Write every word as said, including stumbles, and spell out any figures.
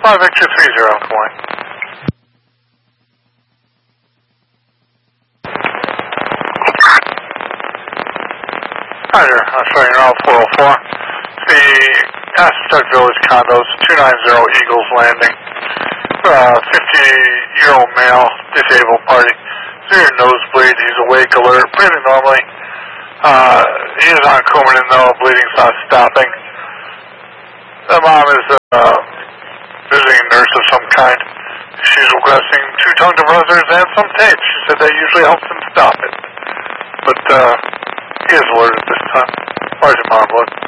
five Victor three zero, come on. Hi there, I'm showing you around four oh four. The Aspentuck Village condos, two nine zero Eagles Landing. Uh, fifty-year-old male, disabled party. Severe nosebleed, he's awake, alert, breathing normally. Uh, he is on Coumadin though, bleeding's not stopping. The mom is a uh, visiting nurse of some kind. She's requesting two tongue depressors and some tape. She said that usually helps him stop it. But, uh, he is alert at this time. Where's your mom, blood?